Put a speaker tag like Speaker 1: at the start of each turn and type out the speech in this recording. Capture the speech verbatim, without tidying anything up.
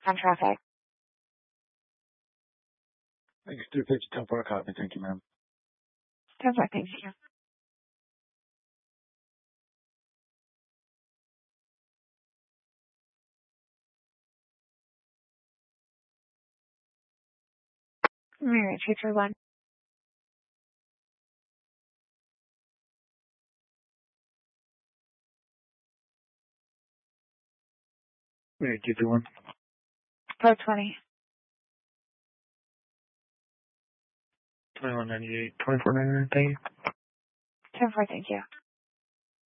Speaker 1: on traffic.
Speaker 2: Thanks, two fifty, ten four, copy. Thank you, ma'am.
Speaker 1: ten four, thank you. Mary, two three one.
Speaker 2: Mary, two three one.
Speaker 1: four twenty.
Speaker 2: twenty-one ninety-eight, twenty-four ninety-nine, thank you.
Speaker 1: ten four, thank you.